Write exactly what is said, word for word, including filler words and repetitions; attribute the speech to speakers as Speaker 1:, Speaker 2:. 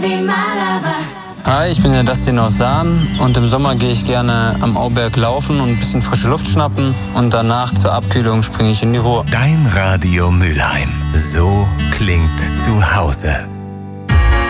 Speaker 1: Hi, ich bin der Dustin aus Sahn und im Sommer gehe ich gerne am Auberg laufen und ein bisschen frische Luft schnappen und danach zur Abkühlung springe ich in die Ruhr.
Speaker 2: Dein Radio Mülheim. So klingt zu Hause.